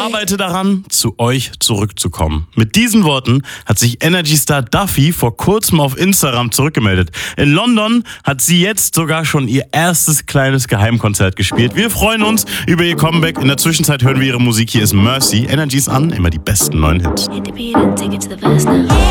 arbeite daran, zu euch zurückzukommen. Mit diesen Worten hat sich Energy-Star Duffy vor kurzem auf Instagram zurückgemeldet. In London hat sie jetzt sogar schon ihr erstes kleines Geheimkonzert gespielt. Wir freuen uns über ihr Comeback. In der Zwischenzeit hören wir ihre Musik. Hier ist Mercy. Energy ist an, immer die besten neuen Hits. Hit the beat and take it to the verse now.